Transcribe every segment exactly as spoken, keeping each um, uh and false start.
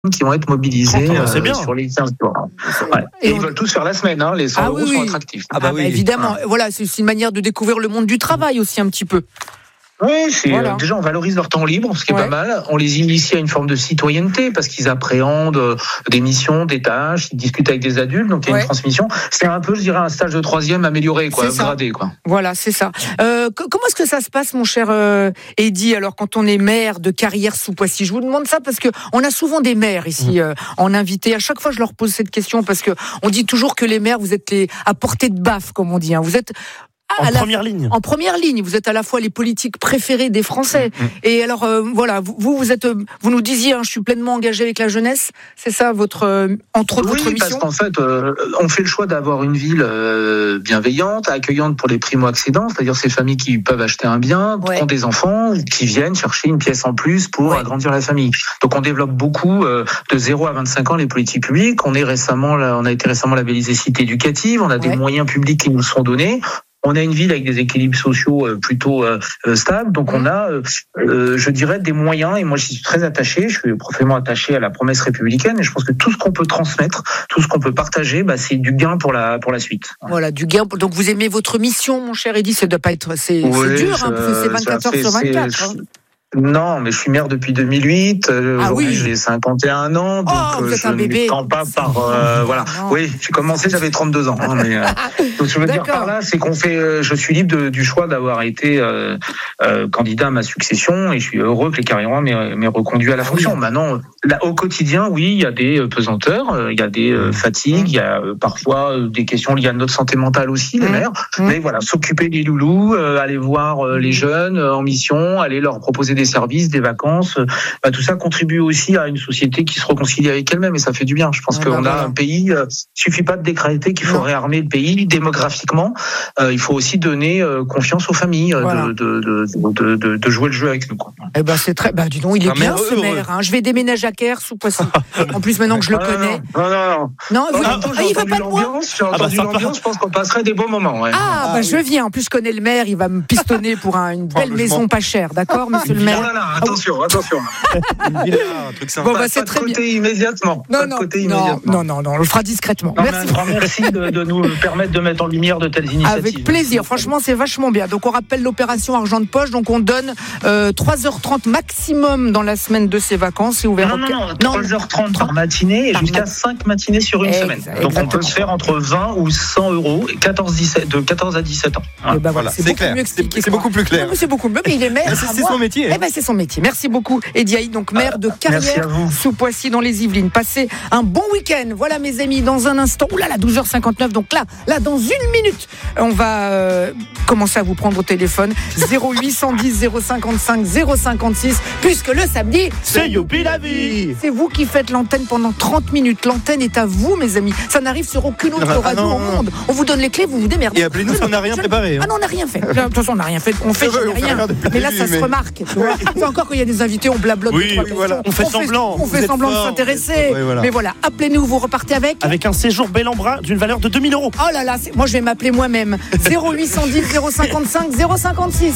qui vont être mobilisés oh, c'est euh, bien. sur les quinze jours. Ouais. Et, Et ils on... veulent tous faire la semaine, hein. Les cent ah, euros oui, sont oui. attractifs. Ah, bah, ah, oui. bah, évidemment, ah. voilà, c'est une manière de découvrir le monde du travail aussi un petit peu. Oui, c'est, voilà. euh, déjà on valorise leur temps libre, ce qui est ouais. pas mal. On les initie à une forme de citoyenneté parce qu'ils appréhendent euh, des missions, des tâches, ils discutent avec des adultes, donc il y a ouais. une transmission. C'est un peu, je dirais, un stage de troisième amélioré, quoi, upgradé, quoi. Voilà, c'est ça. Euh, comment est-ce que ça se passe, mon cher euh, Eddy, alors quand on est maire de Carrières-sous-Poissy? Je vous demande ça parce que on a souvent des maires ici euh, en invité. À chaque fois, je leur pose cette question parce que on dit toujours que les maires, vous êtes les à portée de baffe, comme on dit. Hein. Vous êtes En la, première ligne. En première ligne, vous êtes à la fois les politiques préférés des Français. Mmh. Et alors, euh, voilà, vous, vous êtes, vous nous disiez, hein, je suis pleinement engagé avec la jeunesse. C'est ça, votre euh, entre autres oui, votre mission. Oui, parce qu'en fait, euh, on fait le choix d'avoir une ville euh, bienveillante, accueillante pour les primo-accédants, c'est-à-dire ces familles qui peuvent acheter un bien, ouais. qui ont des enfants, qui viennent chercher une pièce en plus pour ouais. agrandir la famille. Donc, on développe beaucoup euh, de zéro à vingt-cinq ans les politiques publiques. On est récemment, là, on a été récemment labellisé cité éducative. On a ouais. des moyens publics qui nous sont donnés. On a une ville avec des équilibres sociaux plutôt euh, stables, donc on a, euh, je dirais, des moyens, et moi je suis très attaché, je suis profondément attaché à la promesse républicaine, et je pense que tout ce qu'on peut transmettre, tout ce qu'on peut partager, bah, c'est du gain pour la, pour la suite. Voilà, du gain. Donc vous aimez votre mission, mon cher Eddy, ça doit pas être, c'est, oui, c'est dur, je, hein, parce que c'est vingt-quatre heures sur vingt-quatre. C'est, hein. Non, mais je suis maire depuis deux mille huit. Euh, ah aujourd'hui, oui. j'ai cinquante et un ans, donc oh, euh, je ne tends pas par. Euh, voilà. Non. Oui, j'ai commencé, j'avais trente-deux ans. Hein, mais, euh, donc je veux D'accord. dire par là, c'est qu'on fait. Euh, je suis libre de, du choix d'avoir été euh, euh, candidat à ma succession, et je suis heureux que les Carriérois m'aient, m'aient reconduit à la fonction. Oui. Maintenant, là, au quotidien, oui, il y a des pesanteurs, il y a des euh, fatigues, il y a euh, parfois euh, des questions liées à notre santé mentale aussi, les mmh. maires. Mmh. Mais voilà, s'occuper des loulous, euh, aller voir euh, les jeunes euh, en mission, aller leur proposer des des services, des vacances, bah, tout ça contribue aussi à une société qui se réconcilie avec elle-même, et ça fait du bien. Je pense ah, qu'on bah, a voilà. un pays, euh, il suffit pas de décréter qu'il faut non. réarmer le pays démographiquement, euh, il faut aussi donner euh, confiance aux familles euh, voilà. de, de, de, de, de, de jouer le jeu avec nous. Quoi. Eh ben c'est très, bah dis donc, il est un bien ce maire. Hein. Je vais déménager à Caire sous Poissy. En plus maintenant que je le ah, connais. Non, non, non. Non, vous, ah, attends, ah, il va pas de moi. J'ai entendu ah, bah, l'ambiance, je pense qu'on passerait des bons moments. Ouais. Ah, ah bah oui. je viens. En plus je connais le maire, il va me pistonner pour un, une belle maison pas chère, d'accord, monsieur le maire. Oh là là, attention, attention. Une villa, un truc sympa. Bon, bah, c'est pas très de côté bien. immédiatement. Non, pas non, de côté non, immédiatement. non, non, non, on le fera discrètement. Non, merci. Un grand merci de, de nous permettre de mettre en lumière de telles initiatives. Avec plaisir, franchement, c'est vachement bien. Donc, on rappelle l'opération Argent de Poche. Donc, on donne euh, trois heures trente maximum dans la semaine de ces vacances. C'est ouvert non, non, non, non, trois heures trente par matinée et jusqu'à cinq matinées sur une exact, semaine. Donc, on peut se faire entre vingt ou cent euros, quatorze, dix-sept, de quatorze à dix-sept ans. Voilà. Ben voilà, c'est, c'est beaucoup clair. Mieux expliqué. C'est, c'est beaucoup plus clair. Non, c'est beaucoup mieux, mais il est maire. c'est, c'est son métier. Eh ben, c'est son métier. Merci beaucoup, Eddy Haït, donc maire de Carrières-sous-Poissy dans les Yvelines. Passez un bon week-end. Voilà, mes amis, dans un instant. Ouh là là, douze heures cinquante-neuf. Donc là, là, dans une minute, on va euh, commencer à vous prendre au téléphone. zéro huit cent dix zéro cinquante-cinq zéro cinquante-six. Puisque le samedi, c'est Youpi la vie. C'est vous qui faites l'antenne pendant trente minutes. L'antenne est à vous, mes amis. Ça n'arrive sur aucune autre ah, radio non, au monde. On vous donne les clés, vous vous démerdez. Et appelez-nous si on n'a rien préparé. Hein. Ah non, on n'a rien fait. De toute façon, on n'a rien fait. On fait rien. Mais là, ça se remarque. C'est encore qu'il y a des invités, on blablote. Oui, voilà. On fait semblant. On fait semblant de s'intéresser. Ouais, voilà. Mais voilà, appelez-nous, vous repartez avec Avec un séjour bel en bras d'une valeur de deux mille euros. Oh là là, moi je vais m'appeler moi-même. zéro huit cent dix zéro cinquante-cinq zéro cinquante-six.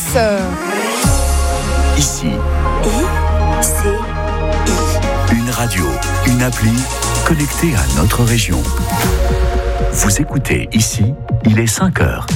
Ici. I, C, I. Une radio, une appli connectée à notre région. Vous écoutez Ici, il est cinq heures.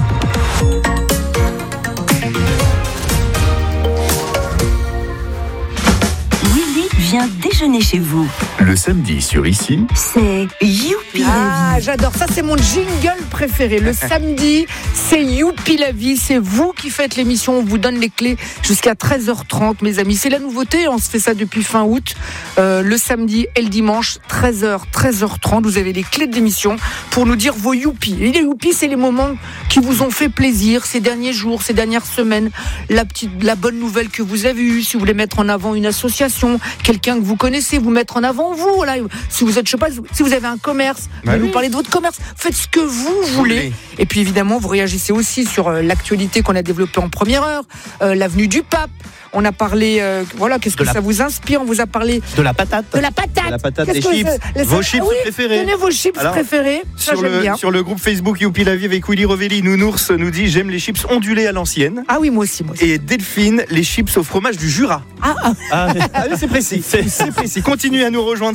Viens déjeuner chez vous. Le samedi sur Ici, c'est Youpi la Ah, vie. j'adore. Ça, c'est mon jingle préféré. Le samedi, c'est Youpi la vie. C'est vous qui faites l'émission. On vous donne les clés jusqu'à treize heures trente, mes amis. C'est la nouveauté. On se fait ça depuis fin août. Euh, le samedi et le dimanche, treize heures, treize heures trente. Vous avez les clés de l'émission pour nous dire vos Youpi. Et les Youpi, c'est les moments qui vous ont fait plaisir ces derniers jours, ces dernières semaines. La petite, la bonne nouvelle que vous avez eue. Si vous voulez mettre en avant une association, quelqu'un que vous connaissez, vous mettre en avant vous, voilà. Si vous êtes, je sais pas, si vous avez un commerce, bah vous oui. nous parlez de votre commerce, faites ce que vous voulez. Oui. Et puis évidemment, vous réagissez aussi sur euh, l'actualité qu'on a développée en première heure, euh, l'avenue du Pape. On a parlé, euh, voilà, qu'est-ce De que la- ça vous inspire? On vous a parlé De la patate. de la patate. De la patate, Qu'est-ce des que chips. c'est- les- Vos ah chips oui, préférés. Donnez vos chips Alors, préférés. Ça, Sur j'aime le, bien. sur le groupe Facebook Youpi la vie avec Willy Revelli, Nounours nous dit j'aime les chips ondulés à l'ancienne. Ah oui, moi aussi, moi aussi. Et Delphine, les chips au fromage du Jura. Ah, ah. Ah, oui, c'est précis. C'est précis. Continuez à nous rejoindre.